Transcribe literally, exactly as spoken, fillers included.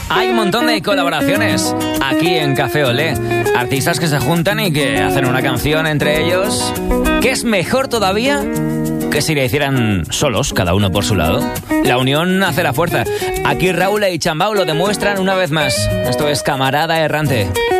Hay un montón de colaboraciones aquí en Café Olé. Artistas que se juntan y que hacen una canción entre ellos, que es mejor todavía que si la hicieran solos, cada uno por su lado. La unión hace la fuerza. Aquí Raúl y Chambao lo demuestran una vez más. Esto es Camarada Errante.